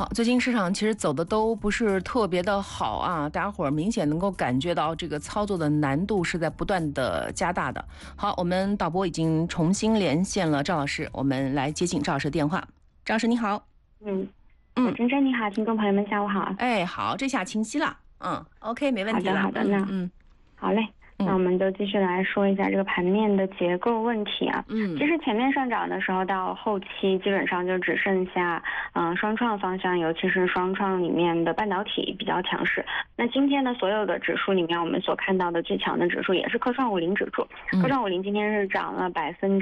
好，最近市场其实走的都不是特别的好啊，大家伙儿明显能够感觉到这个操作的难度是在不断的加大的。好，我们导播已经重新连线了赵老师，我们来接进赵老师的电话。赵老师你好。 真真你好，听众朋友们下午好。 哎，好，这下清晰了。OK， 没问题了。 好的，好嘞。那我们就继续来说一下这个盘面的结构问题啊。其实前面上涨的时候到后期基本上就只剩下双创方向，尤其是双创里面的半导体比较强势。那今天呢，所有的指数里面我们所看到的最强的指数也是科创50指数。科创50今天是涨了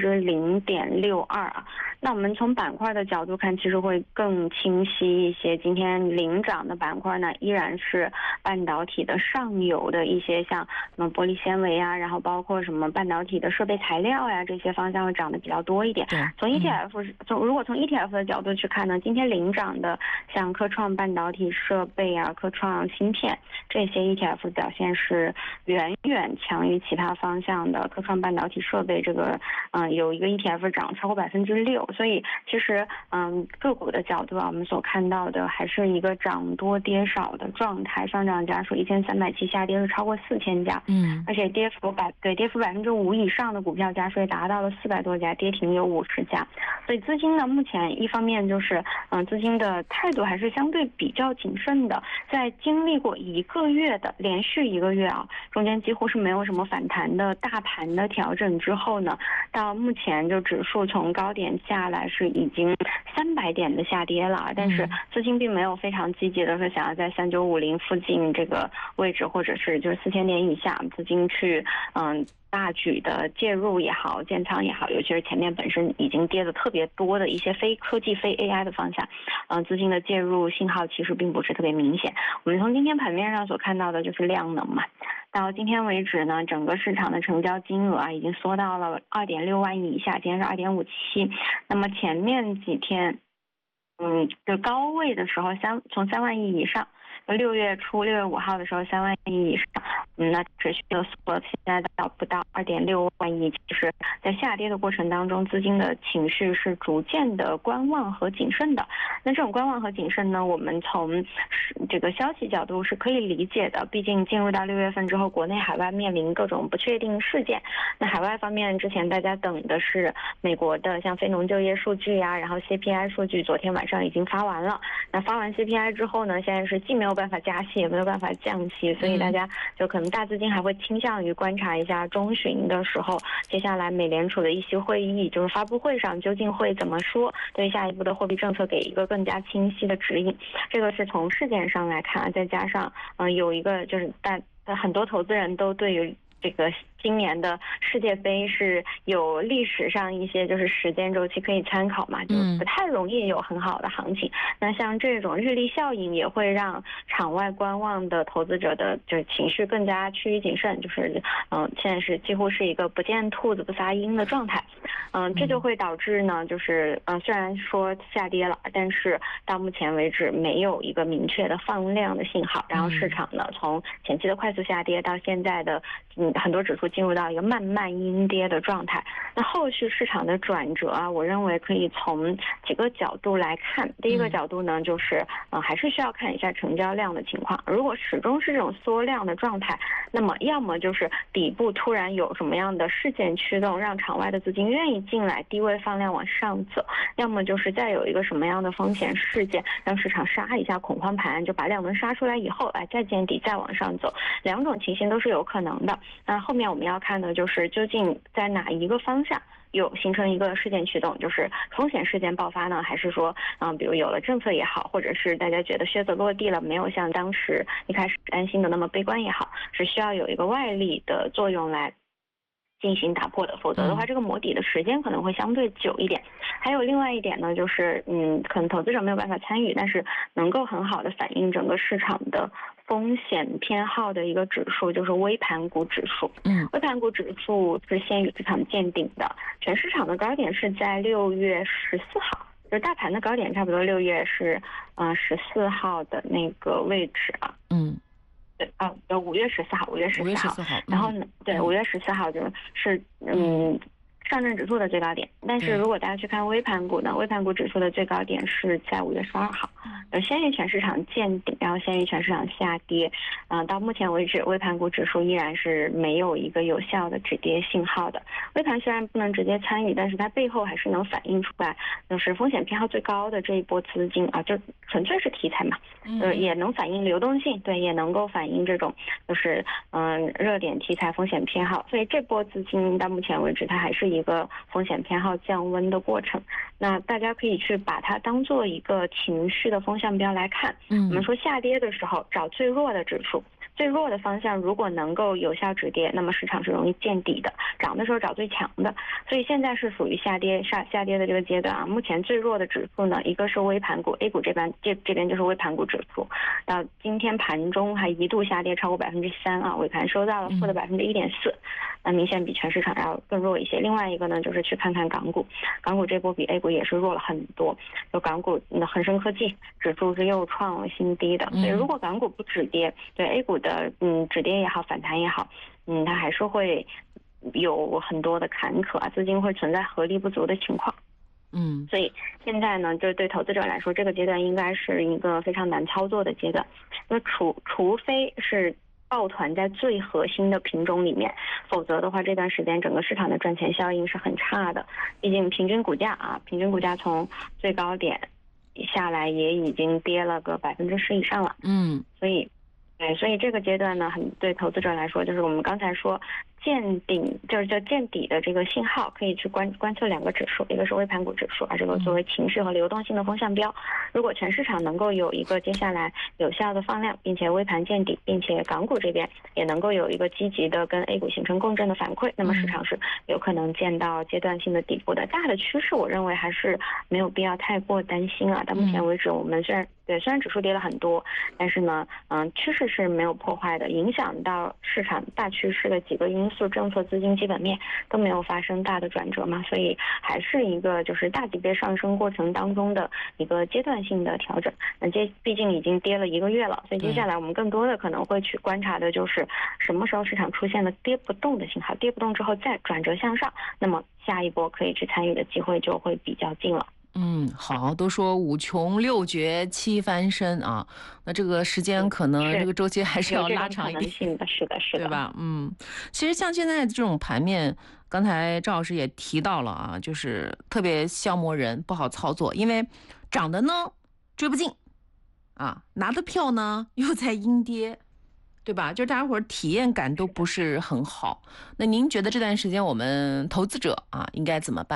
0.62%啊。那我们从板块的角度看，其实会更清晰一些。今天领涨的板块呢，依然是半导体的上游的一些像什么玻璃纤维啊，然后包括什么半导体的设备材料呀，这些方向会涨得比较多一点。从 ETF 如果从 ETF 的角度去看呢，今天领涨的像科创半导体设备啊、科创芯片这些 ETF 表现是远远强于其他方向的。科创半导体设备这个有一个 ETF 涨超过6%，所以其实个股的角度啊，我们所看到的还是一个涨多跌少的状态。上涨家数1300期，下跌是超过4000家，而且跌幅5%以上的股票家数也达到了400多家，跌停有50家。所以资金呢，目前一方面就是资金的态度还是相对比较谨慎的。在经历过连续一个月啊，中间几乎是没有什么反弹的大盘的调整之后呢，到目前就指数从高点下来是已经300点的下跌了，但是资金并没有非常积极的说想要在3950附近这个位置，或者是就是4000点以下资金去大举的介入也好，建仓也好，尤其是前面本身已经跌的特别多的一些非科技非 AI 的方向，资金的介入信号其实并不是特别明显。我们从今天盘面上所看到的就是量能嘛，到今天为止呢，整个市场的成交金额已经缩到了2.6万亿以下，今天是2.57。那么前面几天就高位的时候从3万亿以上，6月初6月5号的时候3万亿以上，那持续的缩，现在到不到2.6万亿，就是在下跌的过程当中，资金的情绪是逐渐的观望和谨慎的。那这种观望和谨慎呢，我们从这个消息角度是可以理解的，毕竟进入到6月份之后，国内海外面临各种不确定事件。那海外方面，之前大家等的是美国的像非农就业数据啊，然后 CPI 数据昨天晚上已经发完了。那发完 CPI 之后呢，现在是既没有办法加息，也没有办法降息，所以大家就可能大资金还会倾向于观察一下中旬的时候，接下来美联储的议息会议，就是发布会上究竟会怎么说，对下一步的货币政策给一个更加清晰的指引。这个是从事件上来看，再加上有一个就是很多投资人都对于这个今年的世界杯是有历史上一些就是时间周期可以参考嘛，就不太容易有很好的行情。那像这种日历效应也会让场外观望的投资者的就是情绪更加趋于谨慎，就是现在是几乎是一个不见兔子不撒鹰的状态。这就会导致呢，就是虽然说下跌了，但是到目前为止没有一个明确的放量的信号，然后市场呢从前期的快速下跌到现在的很多指数进入到一个慢慢阴跌的状态。那后续市场的转折啊，我认为可以从几个角度来看。第一个角度呢，就是还是需要看一下成交量的情况。如果始终是这种缩量的状态，那么要么就是底部突然有什么样的事件驱动，让场外的资金愿意进来低位放量往上走，要么就是再有一个什么样的风险事件，让市场杀一下恐慌盘，就把量能杀出来以后，再见底再往上走，两种情形都是有可能的。那后面我们要看的就是究竟在哪一个方向有形成一个事件驱动，就是风险事件爆发呢，还是说比如有了政策也好，或者是大家觉得靴子落地了，没有像当时一开始担心的那么悲观也好，是需要有一个外力的作用来进行打破的，否则的话这个磨底的时间可能会相对久一点。还有另外一点呢，就是可能投资者没有办法参与，但是能够很好的反映整个市场的风险偏好的一个指数，就是微盘股指数。微盘股指数是先于市场见顶的，全市场的高点是在6月14号，就是大盘的高点差不多6月是14号的那个位置啊。5月14号，然后呢，对，5月14号就是上证指数的最高点。但是如果大家去看微盘股呢，微盘股指数的最高点是在5月12号， 先于全市场见顶，然后先于全市场下跌。到目前为止，微盘股指数依然是没有一个有效的止跌信号的。微盘虽然不能直接参与，但是它背后还是能反映出来，就是风险偏好最高的这一波资金啊，就纯粹是题材嘛，也能反映流动性，对，也能够反映这种就是热点题材风险偏好。所以这波资金到目前为止，它还是一个风险偏好降温的过程。那大家可以去把它当做一个情绪的风向标来看。我们说下跌的时候找最弱的指数，最弱的方向如果能够有效止跌，那么市场是容易见底的。涨的时候找最强的，所以现在是属于下跌的这个阶段啊。目前最弱的指数呢，一个是微盘股 ，A 股这边就是微盘股指数，到今天盘中还一度下跌超过3%啊，尾盘收到了负的1.4%，那明显比全市场要更弱一些。另外一个呢，就是去看看港股，港股这波比 A 股也是弱了很多，就港股恒生科技指数是又创了新低的，所以如果港股不止跌，对 A 股的止跌也好，反弹也好，它还是会有很多的坎坷啊，资金会存在合力不足的情况。所以现在呢，就对投资者来说，这个阶段应该是一个非常难操作的阶段，因为除非是抱团在最核心的品种里面，否则的话，这段时间整个市场的赚钱效应是很差的。毕竟平均股价从最高点下来也已经跌了个10%以上了。所以这个阶段呢，对投资者来说，就是我们刚才说见顶，就是叫见底的这个信号，可以去观测两个指数，一个是微盘股指数，这个作为情绪和流动性的风向标。如果全市场能够有一个接下来有效的放量，并且微盘见底，并且港股这边也能够有一个积极的跟 A 股形成共振的反馈，那么市场是有可能见到阶段性的底部的。大的趋势，我认为还是没有必要太过担心啊。到目前为止，我们虽然指数跌了很多，但是呢，趋势是没有破坏的，影响到市场大趋势的几个因素，政策、资金、基本面都没有发生大的转折嘛，所以还是一个就是大级别上升过程当中的一个阶段性的调整。那毕竟已经跌了1个月了，所以接下来我们更多的可能会去观察的就是什么时候市场出现了跌不动的信号，跌不动之后再转折向上，那么下一波可以去参与的机会就会比较近了。 好，都说5穷6绝7翻身啊，那这个时间可能这个周期还是要拉长一点， 是的， 对吧？其实像现在的这种盘面，刚才赵老师也提到了啊，就是特别消磨人，不好操作，因为涨的呢追不进啊，拿的票呢又在阴跌，对吧？就大家伙儿体验感都不是很好。那您觉得这段时间我们投资者啊应该怎么办？